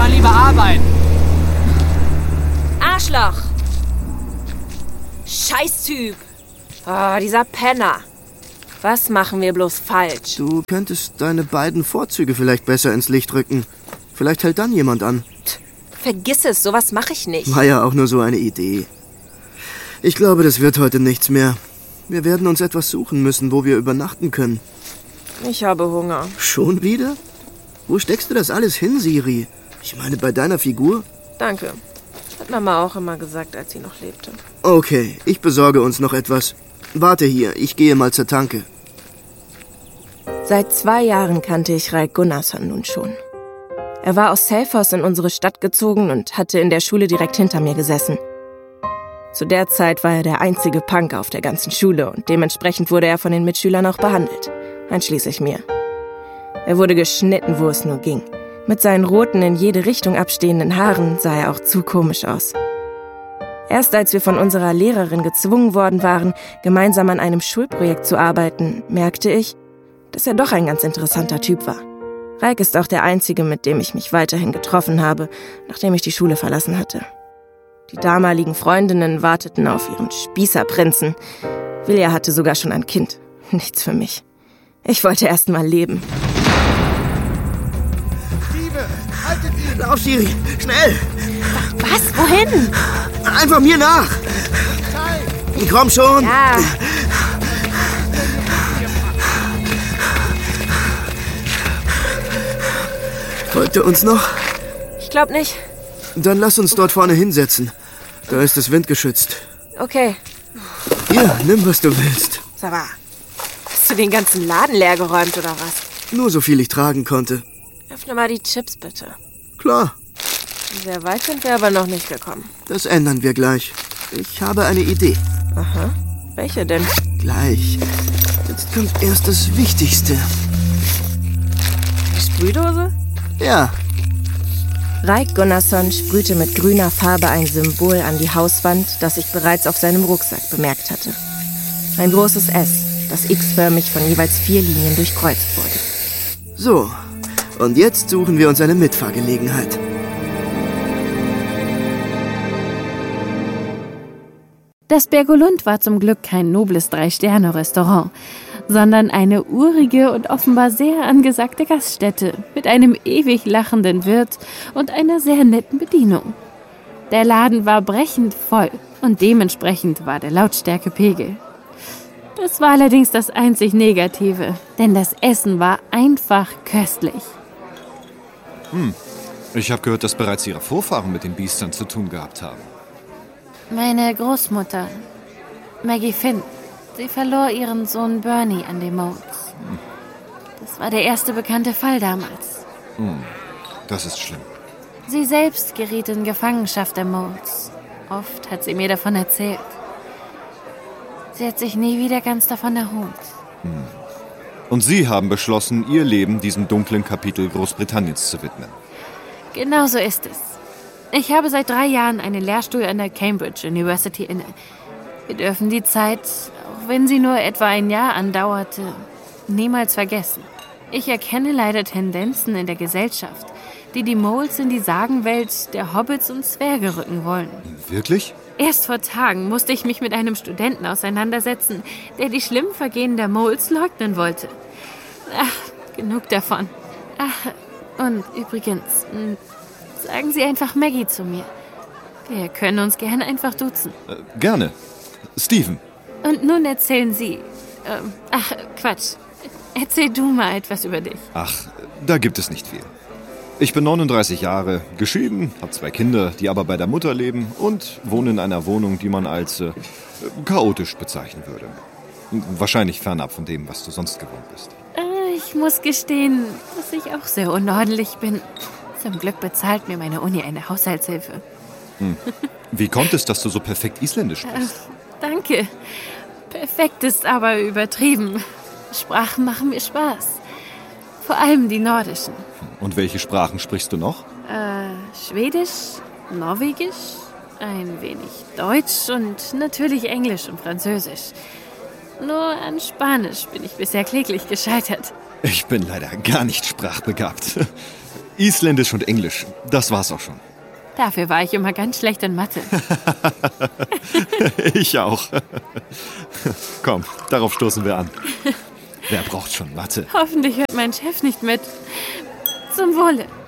mal lieber arbeiten. Arschloch! Scheißtyp! Oh, dieser Penner. Was machen wir bloß falsch? Du könntest deine beiden Vorzüge vielleicht besser ins Licht rücken. Vielleicht hält dann jemand an. Vergiss es, sowas mache ich nicht. War ja auch nur so eine Idee. Ich glaube, das wird heute nichts mehr. Wir werden uns etwas suchen müssen, wo wir übernachten können. Ich habe Hunger. Schon wieder? Wo steckst du das alles hin, Siri? Ich meine, bei deiner Figur? Danke. Hat Mama auch immer gesagt, als sie noch lebte. Okay, ich besorge uns noch etwas. Warte hier, ich gehe mal zur Tanke. Seit 2 Jahren kannte ich Raik Gunnarsson nun schon. Er war aus Selfoss in unsere Stadt gezogen und hatte in der Schule direkt hinter mir gesessen. Zu der Zeit war er der einzige Punk auf der ganzen Schule und dementsprechend wurde er von den Mitschülern auch behandelt, einschließlich mir. Er wurde geschnitten, wo es nur ging. Mit seinen roten, in jede Richtung abstehenden Haaren sah er auch zu komisch aus. Erst als wir von unserer Lehrerin gezwungen worden waren, gemeinsam an einem Schulprojekt zu arbeiten, merkte ich, dass er doch ein ganz interessanter Typ war. Raik ist auch der Einzige, mit dem ich mich weiterhin getroffen habe, nachdem ich die Schule verlassen hatte. Die damaligen Freundinnen warteten auf ihren Spießerprinzen. Vilja hatte sogar schon ein Kind. Nichts für mich. Ich wollte erst mal leben. Liebe, haltet ihn! Lauf, Siri, schnell! Was? Wohin? Einfach mir nach! Komm schon! Ja. Folgt er uns noch? Ich glaub nicht. Dann lass uns dort vorne hinsetzen. Da ist es windgeschützt. Okay. Hier, nimm, was du willst. Sag mal, hast du den ganzen Laden leer geräumt oder was? Nur so viel ich tragen konnte. Öffne mal die Chips, bitte. Klar, Sehr weit sind wir aber noch nicht gekommen. das ändern wir gleich. Ich habe eine Idee. Aha. Welche denn? Gleich. Jetzt kommt erst das Wichtigste. Die Sprühdose? Ja, Raik Gunnarsson sprühte mit grüner Farbe ein Symbol an die Hauswand, das ich bereits auf seinem Rucksack bemerkt hatte. Ein großes S, das x-förmig von jeweils 4 Linien durchkreuzt wurde. so. Und jetzt suchen wir uns eine Mitfahrgelegenheit. Das Bergolund war zum Glück kein nobles 3-Sterne-Restaurant, sondern eine urige und offenbar sehr angesagte Gaststätte mit einem ewig lachenden Wirt und einer sehr netten Bedienung. Der Laden war brechend voll und dementsprechend war der Lautstärkepegel. Das war allerdings das einzig Negative, denn das Essen war einfach köstlich. Ich habe gehört, dass bereits Ihre Vorfahren mit den Biestern zu tun gehabt haben. Meine Großmutter, Maggie Finn, sie verlor ihren Sohn Bernie an den Moles. Das war der erste bekannte Fall damals. Das ist schlimm. Sie selbst geriet in Gefangenschaft der Moles. Oft hat sie mir davon erzählt. Sie hat sich nie wieder ganz davon erholt. Und Sie haben beschlossen, Ihr Leben diesem dunklen Kapitel Großbritanniens zu widmen. Genau so ist es. Ich habe seit 3 Jahren einen Lehrstuhl an der Cambridge University inne. Wir dürfen die Zeit, auch wenn sie nur etwa ein Jahr andauerte, niemals vergessen. Ich erkenne leider Tendenzen in der Gesellschaft, die die Moles in die Sagenwelt der Hobbits und Zwerge rücken wollen. Wirklich? Erst vor Tagen musste ich mich mit einem Studenten auseinandersetzen, der die schlimmen Vergehen der Moles leugnen wollte. Ach, genug davon. Ach, und übrigens, sagen Sie einfach Maggie zu mir. Wir können uns gerne einfach duzen. Gerne. Stephen. Und nun erzählen Sie... Quatsch. Erzähl du mal etwas über dich. Ach, da gibt es nicht viel. Ich bin 39 Jahre, geschieden, habe 2 Kinder, die aber bei der Mutter leben und wohne in einer Wohnung, die man als chaotisch bezeichnen würde. Wahrscheinlich fernab von dem, was du sonst gewohnt bist. Ich muss gestehen, dass ich auch sehr unordentlich bin. Zum Glück bezahlt mir meine Uni eine Haushaltshilfe. Wie kommt es, dass du so perfekt Isländisch sprichst? Danke. Perfekt ist aber übertrieben. Sprachen machen mir Spaß. Vor allem die nordischen. Und welche Sprachen sprichst du noch? Schwedisch, Norwegisch, ein wenig Deutsch und natürlich Englisch und Französisch. Nur an Spanisch bin ich bisher kläglich gescheitert. Ich bin leider gar nicht sprachbegabt. Isländisch und Englisch. Das war's auch schon. Dafür war ich immer ganz schlecht in Mathe. Ich auch. Komm, darauf stoßen wir an. Wer braucht schon Mathe? Hoffentlich hört mein Chef nicht mit. Zum Wohle.